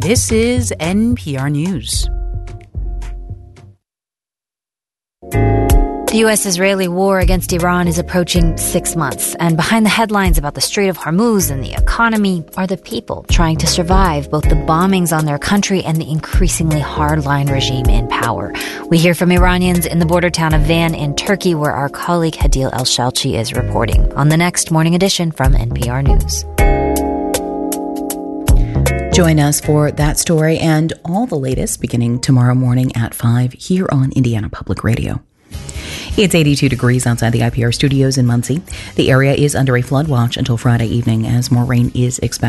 This is NPR News. The U.S.-Israeli war against Iran is approaching 6 months, and behind the headlines about the Strait of Hormuz and the economy are the people trying to survive both the bombings on their country and the increasingly hardline regime in power. We hear from Iranians in the border town of Van in Turkey, where our colleague Hadil El-Shalchi is reporting on the next Morning Edition from NPR News. Join us for that story and all the latest beginning tomorrow morning at 5 here on Indiana Public Radio. It's 82 degrees outside the IPR studios in Muncie. The area is under a flood watch until Friday evening as more rain is expected.